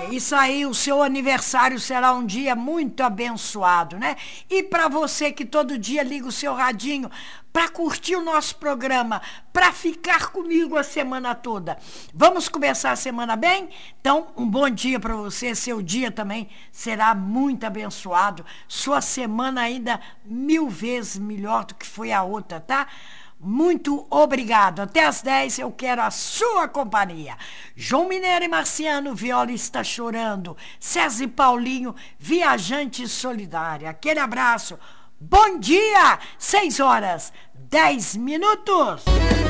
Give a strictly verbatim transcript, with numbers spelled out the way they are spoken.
Isso aí, o seu aniversário será um dia muito abençoado, né? E para você que todo dia liga o seu radinho para curtir o nosso programa, para ficar comigo a semana toda. Vamos começar a semana bem? Então, um bom dia para você, seu dia também será muito abençoado, sua semana ainda mil vezes melhor do que foi a outra, tá? Muito obrigado. Até às dez eu quero a sua companhia. João Mineiro e Marciano, Viola está chorando. César e Paulinho, viajante solidária. Aquele abraço. Bom dia! Seis horas, dez minutos.